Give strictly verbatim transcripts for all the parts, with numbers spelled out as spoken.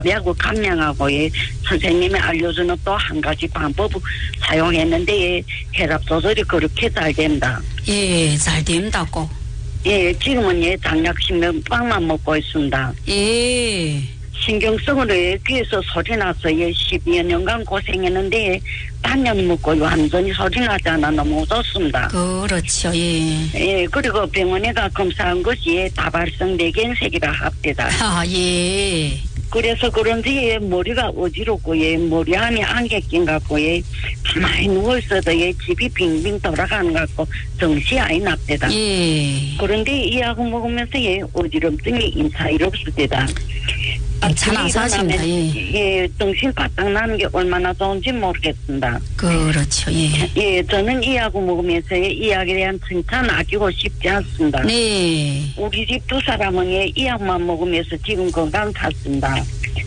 매고 감량하고 예, 선생님이 알려주는 또 한 가지 방법을 사용했는데 예, 혈압 조절이 그렇게 잘 된다. 예, 잘 된다고. 예, 지금은 예, 장약신경 빵만 먹고 있습니다. 예. 신경성으로 예, 귀에서 소리 나서 예, 십여 년간 고생했는데 예, 반년 먹고 완전히 소리 나지 않아 너무 좋습니다. 그렇죠, 예. 예, 그리고 병원에 가 검사한 것이 예, 다발성 뇌경색이라 합니다. 아, 예. 그래서 그런지 머리가 어지럽고 예, 머리 안에 안개 낀 것 같고 예, 가만히 누워있어도 예, 집이 빙빙 돌아가는 것 같고 정신이 아예 납니다. 예. 그런데 이 약을 먹으면서 예, 어지럼증이 인사일 없습니다. 괜찮아서십니다. 예. 예, 정신 바짝 나는 게 얼마나 좋은지 모르겠습니다. 그렇죠, 예. 예, 저는 이 약을 먹으면서 이 약에 대한 칭찬 아끼고 싶지 않습니다. 네. 우리 집 두 사람은 예, 이 약만 먹으면서 지금 건강 탔습니다.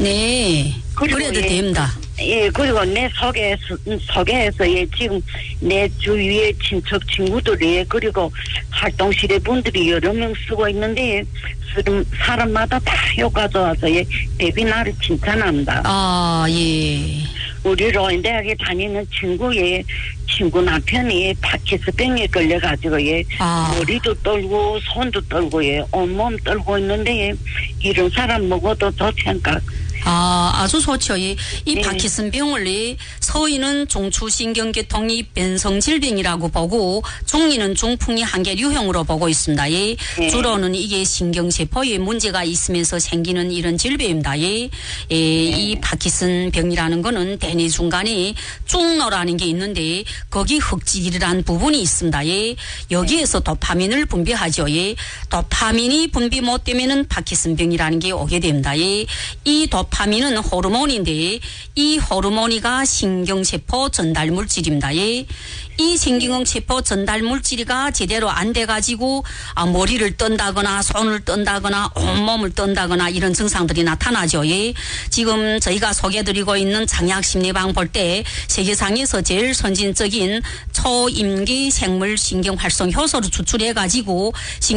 네. 그래도 예, 됩니다. 예, 그리고 내 속에서, 속에서, 예, 지금 내 주위에 친척 친구들이, 예, 그리고 활동실의 분들이 여러 명 쓰고 있는데, 사람, 사람마다 다 효과 좋아서, 예, 대비 나를 칭찬합니다. 아, 예. 우리 로인대학에 다니는 친구의 친구 남편이 파키스병에 걸려가지고, 예, 아. 머리도 떨고, 손도 떨고, 예, 온몸 떨고 있는데, 예, 이런 사람 먹어도 좋다니까. 아, 아주 좋죠. 이, 이 네. 파키슨병을 서인은 중추신경계통이 변성질병이라고 보고 중리는 중풍이 한계 유형으로 보고 있습니다. 예. 네. 주로는 이게 신경세포에 문제가 있으면서 생기는 이런 질병입니다. 예. 예, 이 파키슨병이라는 거는 대뇌 중간에 중노라는 게 있는데 거기 흑질이라는 부분이 있습니다. 예. 여기에서 도파민을 분비하죠. 예. 도파민이 분비 못 되면은 파키슨병이라는 게 오게 됩니다. 예. 이 도파 도파민은 호르몬인데 이 호르몬이가 신경세포 전달 물질입니다. 예. 이 신경세포 전달 물질이가 제대로 안 돼가지고 아, 머리를 떤다거나 손을 떤다거나 온몸을 떤다거나 이런 증상들이 나타나죠. 예. 지금 저희가 소개해드리고 있는 장약심리방 볼 때 세계상에서 제일 선진적인 초임기 생물 신경활성 효소를 추출해가지고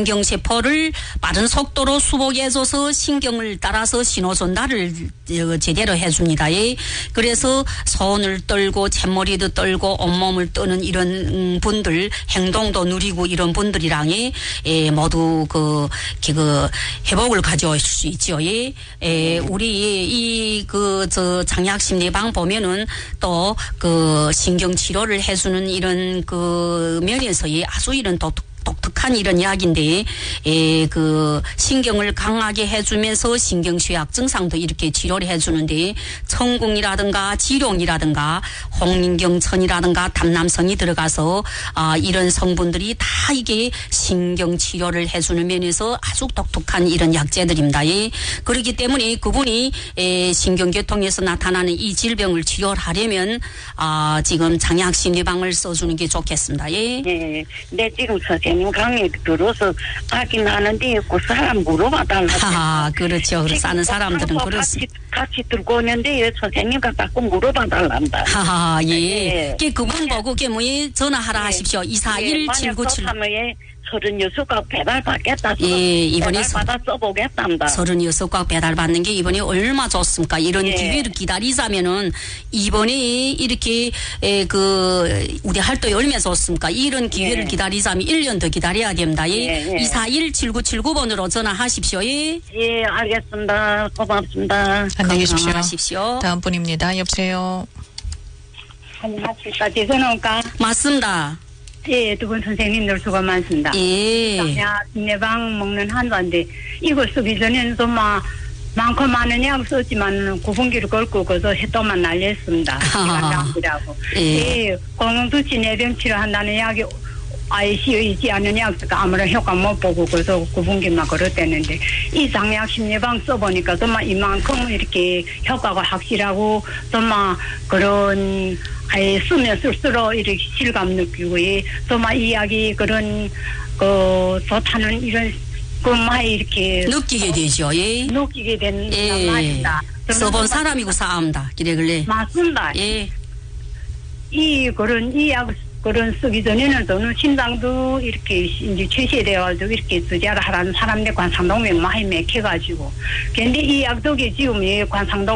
신경세포를 빠른 속도로 수복해줘서 신경을 따라서 신호 전달을 제대로 해줍니다. 예. 그래서 손을 떨고 잿머리도 떨고 온몸을 떠는 이런 분들 행동도 누리고 이런 분들이랑 예, 모두 그, 그 회복을 가져올 수 있죠. 예. 예, 우리 이 그 저 장약심리방 보면은 또 그 신경치료를 해주는 이런 그 면에서 예, 아주 이런 또 독특한 이런 이야기인데, 에, 그, 신경을 강하게 해주면서 신경쇠약 증상도 이렇게 치료를 해주는데, 천궁이라든가 지룡이라든가 홍인경천이라든가 담남성이 들어가서, 아, 이런 성분들이 다 이게 신경치료를 해주는 면에서 아주 독특한 이런 약재들입니다. 예. 그렇기 때문에 그분이, 에, 신경계통에서 나타나는 이 질병을 치료를 하려면, 아, 지금 장약심리방을 써주는 게 좋겠습니다. 예. 네, 네, 지금 선생님 강의 들어서 하긴 하는데 그 사람 물어봐 달라고. 아, 그렇죠. 그래서 사는 사람들은 그렇습니다. 같이, 같이 들고 오는데 선생님과 자꾸 물어봐 달란다. 하하, 예. 네. 그 그분 보고 개무에 전화하라 하십시오. 이사일 칠구칠. 서른여섯 각 배달 받겠다. 예, 이번에 배달 받아 써보겠답니다. 서른여섯 각 배달 받는 게 이번에 얼마 좋습니까? 이런 예. 기회를 기다리자면은 이번에 이렇게 에, 그 우리 활동이 얼마나 좋습니까? 이런 기회를 예. 기다리자면 일 년 더 기다려야 됩니다. 예. 예, 예. 이사일 칠구칠구 번으로 전화하십시오. 예. 예, 알겠습니다. 고맙습니다. 안녕히 계십시오. 건강하십시오. 다음 분입니다. 여보세요. 안녕하십니까. 죄송합니까? 맞습니다. 예, 두 분 선생님들 수고 많습니다. 예. 야, 내방 먹는 한도인데 이거 쓰기 전에는 좀 막 많고 많은 약 썼지만 구분기를 걸고 거기서 해도만 날렸습니다. 시간당이라고. 예. 예, 공동두치 내병 치료한다는 약이 아이씨의지 않는 약수가 아무런 효과 못 보고 그래서 구분기만 걸었대는데 이 장약심리방 써보니까 정말 이만큼 이렇게 효과가 확실하고 정말 그런 아예 쓰면 쓸수록 이렇게 실감 느끼고 예, 정말 이 약이 그런 그 좋다는 이런 그 많이 이렇게 느끼게 되죠. 예. 느끼게 된 예. 말입니다. 써본 사람이고 사암다. 그래 그래. 맞습니다. 예. 이 그런 이 약 그런 쓰기 전에는 저는 심장도 이렇게 이제 최시돼가지고 이렇게 쓰자라 하라는 사람들 관상동에 많이 맥혀가지고. 근데 이 약독이 지금 이 관상동